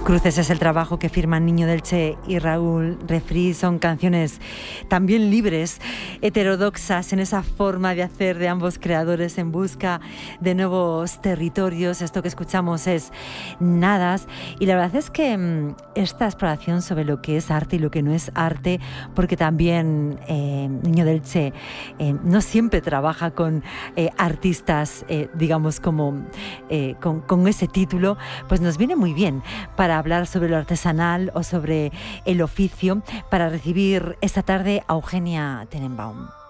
Cruces es el trabajo que firman Niño del Che y Raúl Refri. Son canciones también libres, heterodoxas en esa forma de hacer de ambos creadores en busca de nuevos territorios. Esto que escuchamos es Nadas, y la verdad es que esta exploración sobre lo que es arte y lo que no es arte, porque también Niño del Che no siempre trabaja con artistas, digamos, como con ese título, pues nos viene muy bien para hablar sobre lo artesanal o sobre el oficio, para recibir esta tarde a Eugenia Tenenbaum.